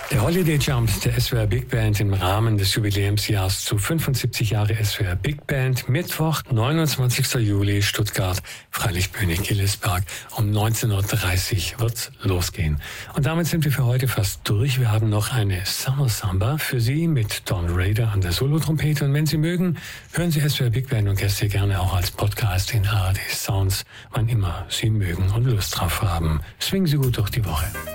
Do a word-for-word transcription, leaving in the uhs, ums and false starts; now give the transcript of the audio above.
Der Holiday Jump der S W R Big Band im Rahmen des Jubiläumsjahrs zu fünfundsiebzig Jahre S W R Big Band. Mittwoch, neunundzwanzigster Juli, Stuttgart, Freilichtbühne-Killesberg. Um neunzehn Uhr dreißig wird's losgehen. Und damit sind wir für heute fast durch. Wir haben noch eine Summer Samba für Sie mit Don Raider an der Solotrompete. Und wenn Sie mögen, hören Sie S W R Big Band und Gäste gerne auch als Podcast in A R D Sounds, wann immer Sie mögen und Lust drauf haben. Swingen Sie gut durch die Woche.